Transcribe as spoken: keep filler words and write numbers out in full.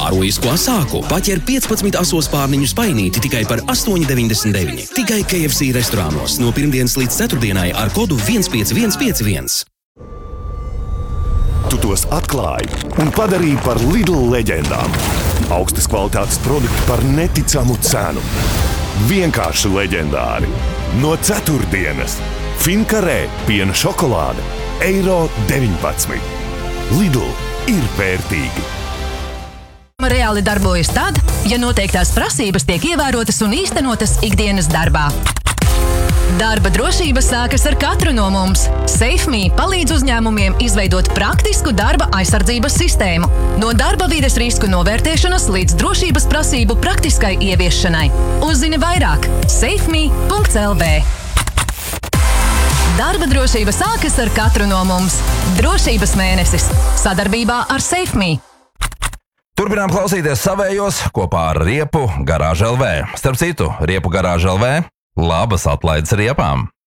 Kārojisko asāku paķer piecpadsmit asos pārniņu spainīti tikai par astoņi deviņdesmit deviņi. Tikai K F C restorānos no pirmdienas līdz ceturtdienai ar kodu viens pieci viens pieci viens. Tu tos atklāji un padarīji par Lidl leģendām. Augstas kvalitātes produkti par neticamu cenu. Vienkārši leģendāri. No ceturtdienas. Finkarē piena šokolāde. Eiro deviņpadsmit. Lidl ir vērtīgi. Reāli darbojas tad, ja noteiktās prasības tiek ievērotas un īstenotas ikdienas darbā. Darba drošība sākas ar katru no mums. SafeMe palīdz uzņēmumiem izveidot praktisku darba aizsardzības sistēmu. No darba vides risku novērtēšanas līdz drošības prasību praktiskai ieviešanai. Uzzini vairāk safeme punkts l v. Darba drošība sākas ar katru no mums. Drošības mēnesis sadarbībā ar SafeMe. Turpinām klausīties savējos kopā ar Riepu Garāžu L V. Starp citu, Riepu Garāžu L V labas atlaides riepām.